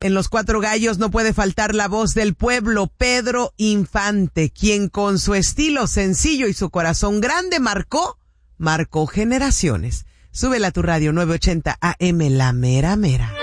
En Los Cuatro Gallos no puede faltar la voz del pueblo, Pedro Infante, quien con su estilo sencillo y su corazón grande marcó generaciones. Súbela a tu radio 980 AM, la mera mera.